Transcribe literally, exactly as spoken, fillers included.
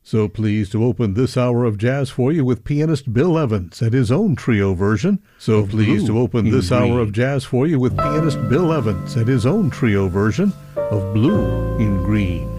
So pleased to open this hour of jazz for you with pianist Bill Evans and his own trio version. So pleased to open this hour of jazz for you with pianist Bill Evans and his own trio version of Blue in Green.